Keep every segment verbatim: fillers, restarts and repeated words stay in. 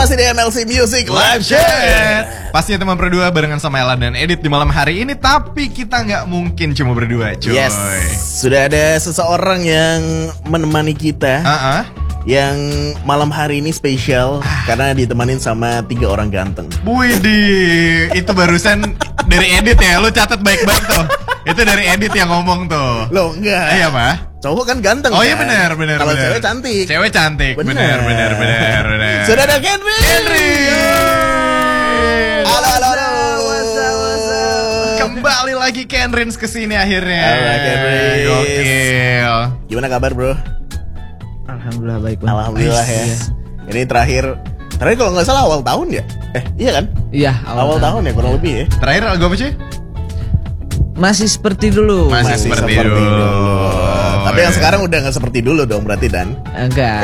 Masih di M L C Music Live Chat. Pastinya teman berdua barengan sama Ella dan Edit di malam hari ini. Tapi kita nggak mungkin cuma berdua, coy. Yes, sudah ada seseorang yang menemani kita, uh-uh. yang malam hari ini spesial karena ditemanin sama tiga orang ganteng. Widih, itu barusan dari Edit ya. Lu catat baik-baik tuh. Itu dari Edit yang ngomong tuh. Loh enggak. Iya Pak. Cowok kan ganteng. Oh iya kan? benar benar. Kalau benar. cewek cantik. Cewek cantik. Benar benar benar benar. Sudah ada Henry. Henry. Halo halo halo. Kembali lagi Kenrins kesini akhirnya. Halo Kenrins. Gokil. Gimana kabar bro? Alhamdulillah baik bang. Alhamdulillah ya. Iya. Ini terakhir. Terakhir kalau nggak salah awal tahun ya? Eh iya kan? Iya Awal, awal tahun ya kurang lebih ya. Terakhir lagu apa sih? Masih seperti dulu. Masih, Masih seperti, seperti dulu. dulu. Tapi Oh, yang iya. sekarang udah nggak seperti dulu dong berarti Dan. Enggak.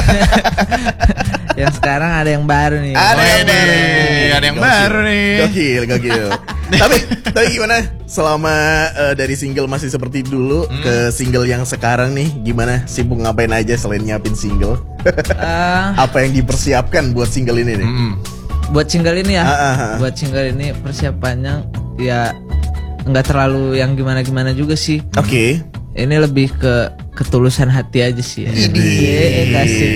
Yang sekarang ada yang baru nih. Ada yang Wede, baru nih. ada yang Gokil. baru nih. Gokil, gokil. tapi tapi gimana selama uh, dari single Masih Seperti Dulu Hmm. ke single yang sekarang nih, gimana sibuk ngapain aja selain nyiapin single? Eh, Apa yang dipersiapkan buat single ini nih? Mm-mm. buat single ini ya. Ah, ah, ah. Buat single ini persiapannya ya nggak terlalu yang gimana-gimana juga sih. Oke. Ini lebih ke ketulusan hati aja sih. Ini Iya, kasih.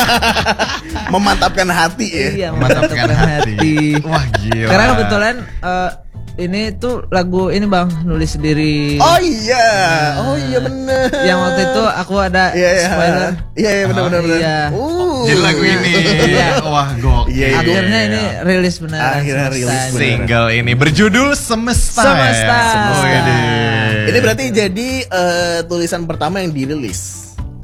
memantapkan hati ya. Iya, Mantapkan memantapkan hati. Wah gila. Karena kebetulan eh, ini tuh lagu ini bang nulis sendiri. Oh iya, oh iya bener. Yang waktu itu aku ada Iya iya. spoiler. Iya iya benar benar benar. Iya. Uh. Jadi lagu ini. Iya. Wah gokil. Iya, iya. Akhirnya ini rilis beneran. Akhirnya semesta rilis ini. beneran. Single ini berjudul Semesta. Semesta. Ya? Semesta. Wede. Ini berarti jadi eh, tulisan pertama yang dirilis.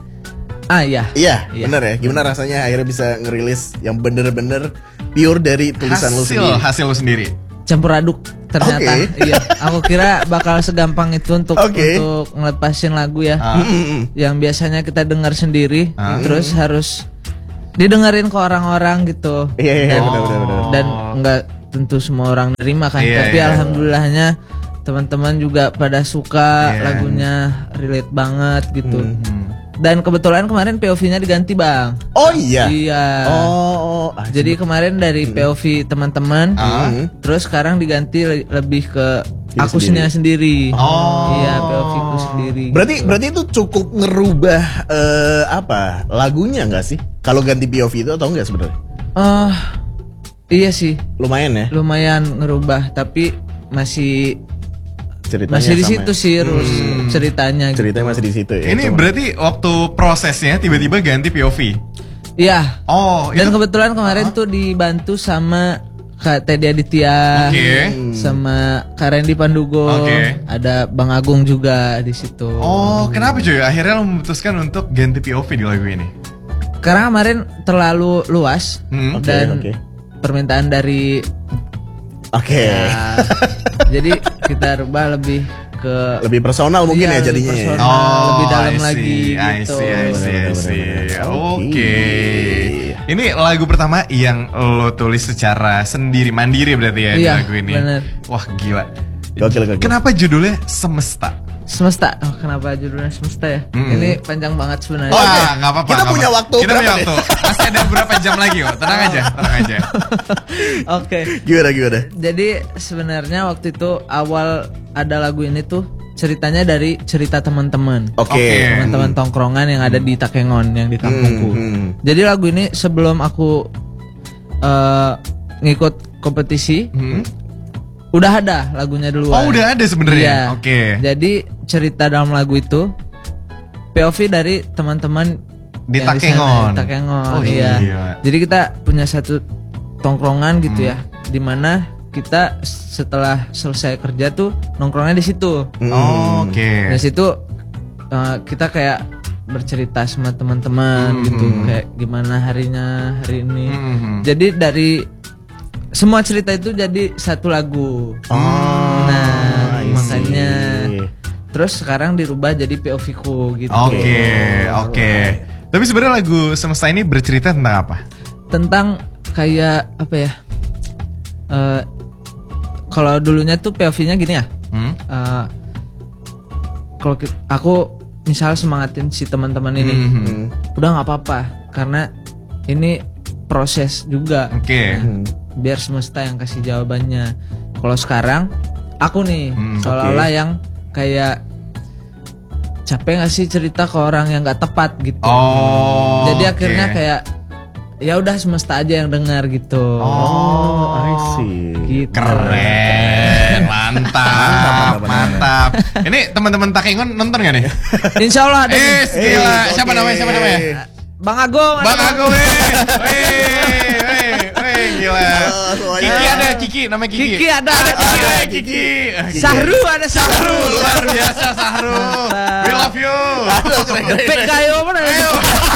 Ah iya. Iya, Iya. bener ya. Gimana rasanya akhirnya bisa ngerilis yang bener-bener pure dari tulisan lu hasil sendiri? hasil lu sendiri. Campur aduk ternyata. Oke. Iya. Aku kira bakal segampang itu untuk Oke. untuk ngelepasin lagu ya. Ah. Mm-mm. Yang biasanya kita dengar sendiri, Ah. terus harus didengerin ke orang-orang gitu. Iya iya Dan- benar benar benar. Dan nggak tentu semua orang nerima kan. Iya, Tapi iya. alhamdulillahnya teman-teman juga pada suka Iya. lagunya, relate banget gitu. Hmm. Dan kebetulan kemarin P O V-nya diganti bang. Oh iya. Iya. Oh, ah, Jadi kemarin dari P O V teman-teman, Ah. Hmm. terus sekarang diganti le- lebih ke Diri akusnya sendiri. Oh. Iya, P O V-ku sendiri. Berarti gitu. berarti itu cukup ngerubah eh, apa lagunya nggak sih? Kalau ganti P O V itu atau enggak sebenarnya? Eh, iya sih, Lumayan ya lumayan ngerubah, tapi masih ceritanya. masih di sama situ ya? sih rules ceritanya. gitu. Ceritanya masih di situ ya. Ini Cuma- berarti waktu prosesnya tiba-tiba ganti P O V. Iya. Oh, Dan itu kebetulan kemarin tuh dibantu sama Kak Teddy Aditya, Oke. sama Kak Randy Pandugo, Oke. ada Bang Agung juga di situ. Oh, kenapa cuy? Akhirnya lo memutuskan untuk ganti P O V di lagu ini. Karena kemarin terlalu luas Hmm. Oke, dan oke. permintaan dari Oke. ya, jadi kita rubah lebih ke Lebih personal mungkin Iya, ya lebih jadinya ya. personal. lebih dalam I see, lagi I gitu. see, I see, I see. Bener-bener. Oke. Oke. Ini lagu pertama yang lo tulis secara sendiri, mandiri berarti ya di Iya, lagu ini. bener. Wah gila. Gokil, gokil. Kenapa judulnya Semesta? Semesta. Oh, kenapa judulnya Semesta ya? Mm. Ini panjang banget sebenarnya. Oh, Wah, oke. nggak apa-apa. Kita nggak punya apa-apa. waktu Kita punya berapa waktu. Masih ada beberapa jam lagi kok. Tenang aja, tenang aja, tenang aja. Oke. Gimana gimana? Jadi sebenarnya waktu itu awal ada lagu ini tuh ceritanya dari cerita teman-teman. Oke. Oke. Teman-teman tongkrongan yang ada di Takengon yang di kampungku. Hmm, hmm. Jadi lagu ini sebelum aku eh, ngikut kompetisi, Hmm? udah ada lagunya duluan. Oh udah ada sebenarnya. Iya. Oke. Jadi cerita dalam lagu itu P O V dari teman-teman Di yang Takengon. sana, di Takengon. Oh, iya. iya. Jadi kita punya satu tongkrongan gitu Hmm. ya, dimana kita setelah selesai kerja tuh nongkrongnya di situ. Hmm. Oh, Oke. Di situ uh, kita kayak bercerita sama teman-teman Hmm. gitu, kayak gimana harinya hari ini. Hmm. Jadi dari semua cerita itu jadi satu lagu. Oh, Nah, I see. makanya terus sekarang dirubah jadi P O V-ku gitu. Oke, oke. Tapi sebenarnya lagu Semesta ini bercerita tentang apa? Tentang kayak apa ya? Eh, kalau dulunya tuh P O V-nya gini ya. Hmm? Eh, kalau ki- aku misal semangatin si teman-teman ini, Hmm. udah nggak apa-apa karena ini proses juga. Oke. Hmm. Biar semesta yang kasih jawabannya. Kalau sekarang aku nih Hmm, seolah-olah oke. yang kayak capek gak sih cerita ke orang yang gak tepat gitu. Oh. Jadi oke. akhirnya kayak ya udah semesta aja yang dengar gitu. Oh, I see. Gitu. Keren, mantap, Mantap, mantap, mantap. Ini teman-teman Takengon nonton gak nih? Insya Allah ada Eh, nih. gila. Eh, Siapa oke. namanya? Siapa namanya? Bang Agung. Bang ada. Agung, weh, weh, weh, weh, gila. Halo semuanya. Kiki ada, Kiki, namanya Kiki. Kiki ada. Ada Kiki, Ada, weh, Kiki. Kiki. Sahru ada Sahru. Sahru, luar biasa Sahru. We love you. Aduh, keren, keren, P K keren. yo mana? Ayo.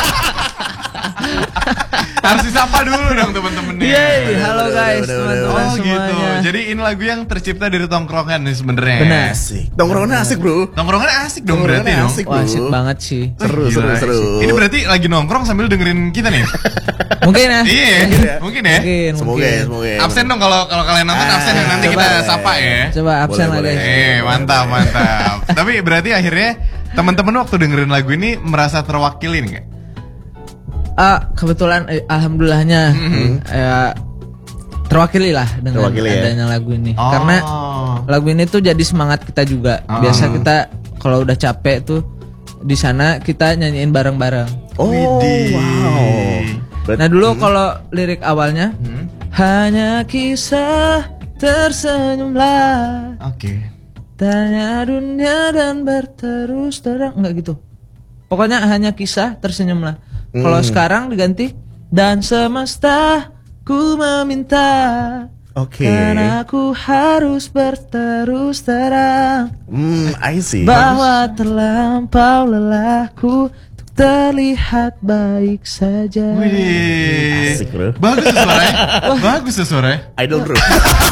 Harus disapa dulu dong teman-temannya. Yeay, halo Udah, guys, udah, udah, teman-teman Oh gitu. semuanya. Jadi ini lagu yang tercipta dari tongkrongan nih sebenarnya. Benar. Asik. Tongkrongan asik, Bro. Tongkrongan asik dong Tongkrongan berarti dong. asik. Wah, asik Bro. banget sih. Seru, Wih, seru, gila. seru. Ini berarti lagi nongkrong sambil dengerin kita nih. Mungkin ya. Iya, ya. mungkin ya. Mungkin, Semoga mungkin. ya, semoga ya. Absen dong kalau kalau kalian nonton Ah, absen ya. Nanti coba kita deh. sapa ya. Coba absen Boleh, lah boleh. guys. Eh, mantap, mantap. Tapi berarti akhirnya teman-teman waktu dengerin lagu ini merasa terwakili nggak? Ah, kebetulan eh, alhamdulillahnya ya, terwakili lah dengan Terwakili ya. adanya lagu ini. Oh. Karena lagu ini tuh jadi semangat kita juga. Oh. Biasa kita kalau udah capek tuh di sana kita nyanyiin bareng-bareng. Oh, Widih. wow. Bet- Nah dulu kalau lirik awalnya Hmm. hanya kisah tersenyumlah, Oke. tanya dunia dan berterus terang, enggak gitu. Pokoknya hanya kisah tersenyumlah. Kalau sekarang diganti dan semesta ku meminta, Oke. karena aku harus berterus terang Hmm, I see. bahwa terlampau lelahku untuk terlihat baik saja. Wih. Asik, bro. Bagus tuh suaranya. Bagus tuh suaranya. Idol, Bro.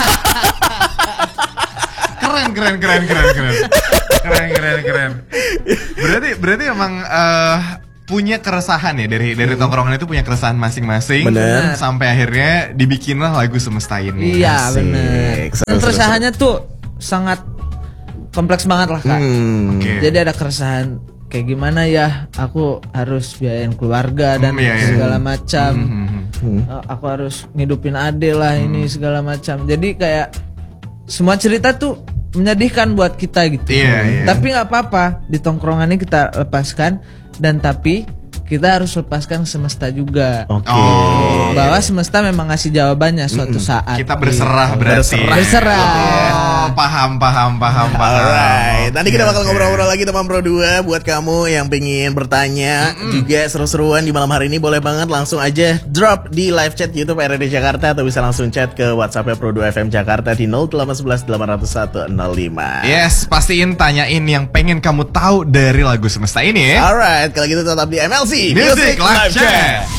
Keren, keren, keren, keren, keren. Keren, keren, keren. Berarti berarti emang eh, punya keresahan ya dari dari tongkrongan itu punya keresahan masing-masing. Bener. Sampai akhirnya dibikinlah lagu Semesta ini. Iya Asik. benar. Seru, Dan seru, keresahannya tuh sangat kompleks banget lah kak. Hmm. Oke. Jadi ada keresahan kayak gimana ya, aku harus biayain keluarga dan Hmm, iya, iya. segala macam. Hmm, hmm, hmm. Hmm. Uh, Aku harus ngidupin ade lah ini segala macam. Jadi kayak semua cerita tuh menyedihkan buat kita gitu. Iya, iya. Tapi nggak apa-apa, di tongkrongan ini kita lepaskan dan tapi kita harus lepaskan semesta juga. Oke. Oh. Bahwa semesta memang ngasih jawabannya suatu saat. Kita berserah berarti. Berserah. Berserah. Oh, paham, paham, paham, paham. Alright, nanti kita Oke, bakal oke. ngobrol-ngobrol lagi teman Pro dua. Buat kamu yang pengen bertanya juga seru-seruan di malam hari ini, boleh banget langsung aja drop di live chat YouTube R R D Jakarta atau bisa langsung chat ke WhatsApp Pro dua F M Jakarta di nol delapan satu satu delapan nol satu nol lima. Yes, pastiin tanyain yang pengen kamu tahu dari lagu Semesta ini ya. Alright, kalau gitu tetap di M L C Music Live Chat.